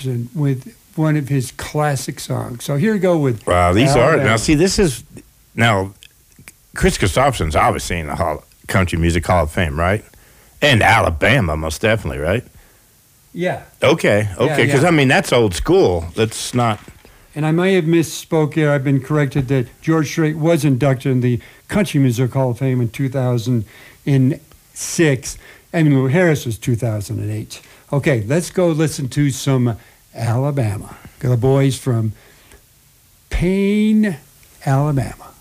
Jefferson with one of his classic songs. So here we go with Wow, these Alabama. are now. See, this is now. Chris Christopherson's obviously in the Country Music Hall of Fame, right? And Alabama, most definitely, right? Yeah. Okay, because I mean that's old school. That's not. And I may have misspoke here. I've been corrected that George Strait was inducted in the Country Music Hall of Fame in 2006. Emmylou Harris was 2008. Okay, let's go listen to some Alabama. Got the boys from Payne, Alabama.